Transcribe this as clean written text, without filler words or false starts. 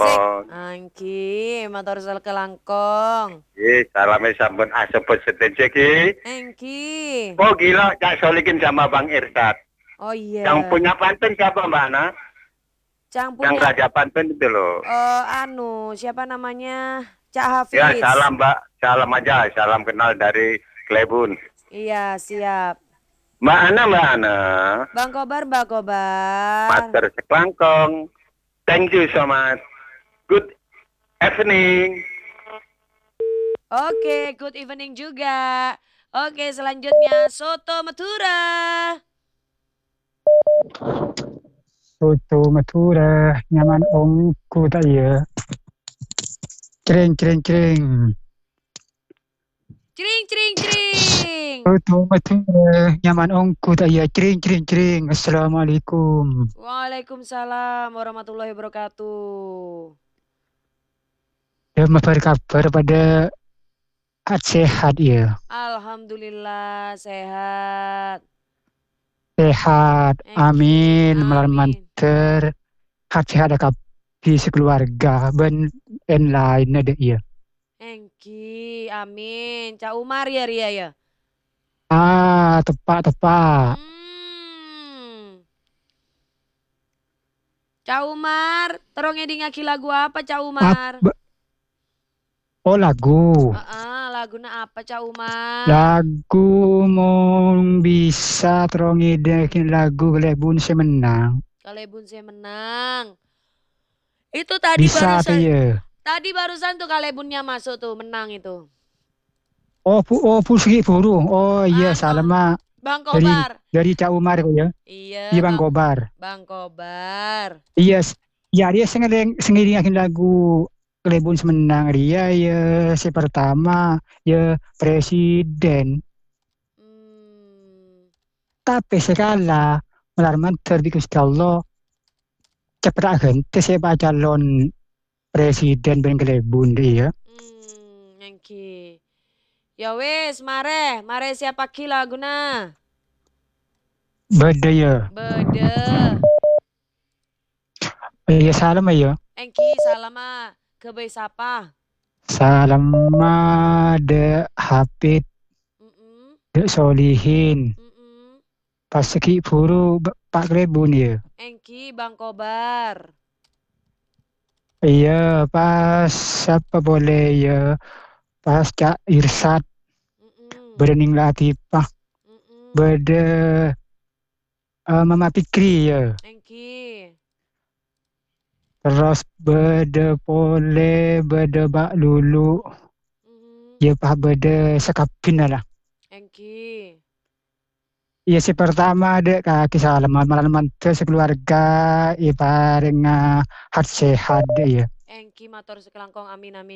Cek, Oh, angki, motor sel kelangkong. salame sampun asepet sedenje ki. Engki. Oh gila, Cak Solikin sama Bang Irsat. Oh Yang iya. punya pantun siapa Mbak Ana? Cang Yang punya Raja Pantun itu loh. siapa namanya? Cak Ya Hafiz. salam Mbak, salam aja, salam kenal dari Klebun. Iya, siap. Mbak Ana, Bang Kobar, Mbak Kobar. Master Seklangkong. Thank you so much. Good evening. Oke, good evening juga. Oke, selanjutnya Soto Madura. Soto Madura, nyaman ongku tak ya. Kering, kering, kering. Cring, cring, cring. Soto Madura, nyaman ongku tak ya. Kering, kering, kering. Assalamualaikum. Waalaikumsalam warahmatullahi wabarakatuh. Ya, kabar pada sehat ya. Alhamdulillah sehat. Sehat. Engki, Amin. Malam amin. manter. Sehat ada di sekeluarga. Ben lain ada ya. Engki, amin. Cak Umar ya Ria ya. Tepat, tepat. Cak Umar, terong ngaki lagu apa Cak Umar? Oh lagu. Laguna apa Cak Umar? Lagu mau bisa dekin lagu Kalebun saya menang. Kalebun saya menang. Itu tadi Bisa barusan. ya. Tadi barusan tuh Kalebunnya masuk tuh menang itu. Oh Pusri Burung. Oh iya salah mak. Bang Kobar. Dari Cak Umar ya. Iya Bang Kobar. Bang Kobar. Iya. Ya dia sengiringakin lagu Kalebun semenang dia ya si pertama ya presiden. Tapi sekala melarman terbikus Allah cepat ganti siapa calon presiden Ben Kalebun dia. Engki. Ya wes, mare siapa ki laguna? Beda ya. Bede. Iya salam ya. Engki salama ke sapa? Salam de Hafid de Solihin. Pas segi buru Pak Kalebun ya. Engki Bang Kobar. Iya pas siapa boleh ya. Pas Cak Irsat. Berening Latifah. Beda Mama Fikri ya. Engki. Terus beda Pole, beda Bak Lulu. Ya pak beda sekapin lah. Engki. Ya si pertama ada kaki salam malam sekeluarga ya bareng hat sehat ya. Engki matur sekelangkong amin amin.